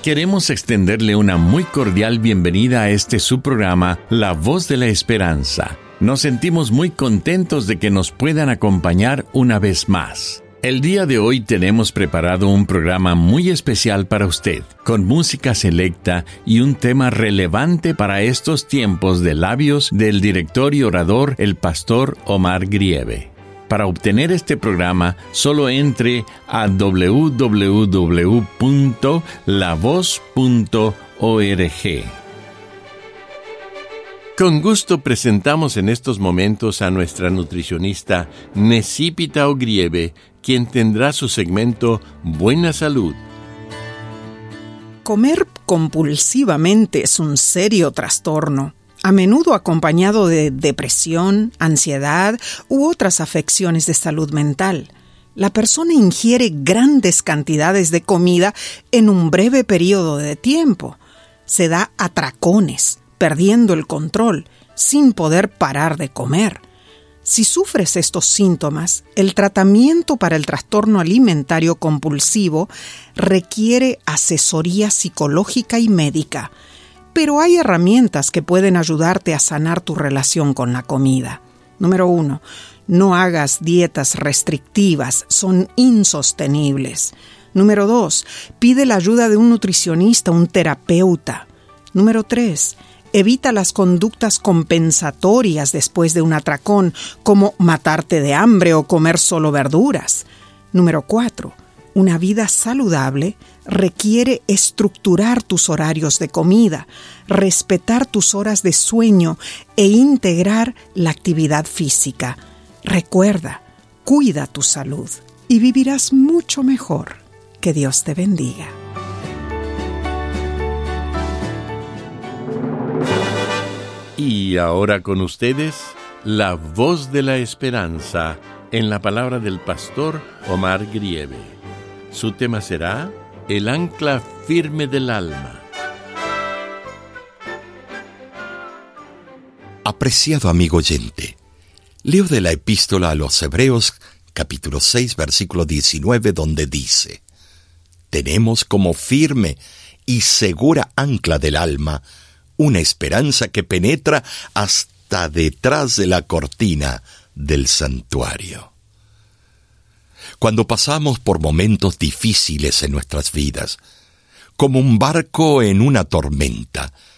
Queremos extenderle una muy cordial bienvenida a su programa, La Voz de la Esperanza. Nos sentimos muy contentos de que nos puedan acompañar una vez más. El día de hoy tenemos preparado un programa muy especial para usted, con música selecta y un tema relevante para estos tiempos de labios del director y orador, el pastor Omar Grieve. Para obtener este programa, solo entre a www.lavoz.org. Con gusto presentamos en estos momentos a nuestra nutricionista Necipita Ogrieve, quien tendrá su segmento Buena Salud. Comer compulsivamente es un serio trastorno, a menudo acompañado de depresión, ansiedad u otras afecciones de salud mental. La persona ingiere grandes cantidades de comida en un breve periodo de tiempo. Se da atracones, perdiendo el control, sin poder parar de comer. Si sufres estos síntomas, el tratamiento para el trastorno alimentario compulsivo requiere asesoría psicológica y médica, pero hay herramientas que pueden ayudarte a sanar tu relación con la comida. Número 1. No hagas dietas restrictivas, son insostenibles. Número 2. Pide la ayuda de un nutricionista, un terapeuta. Número 3. Evita las conductas compensatorias después de un atracón, como matarte de hambre o comer solo verduras. Número 4. Una vida saludable requiere estructurar tus horarios de comida, respetar tus horas de sueño e integrar la actividad física. Recuerda, cuida tu salud y vivirás mucho mejor. Que Dios te bendiga. Y ahora con ustedes, La Voz de la Esperanza, en la palabra del pastor Omar Grieve. Su tema será El ancla firme del alma. Apreciado amigo oyente, leo de la epístola a los Hebreos, capítulo 6, versículo 19, donde dice: tenemos como firme y segura ancla del alma una esperanza que penetra hasta detrás de la cortina del santuario. Cuando pasamos por momentos difíciles en nuestras vidas, como un barco en una tormenta,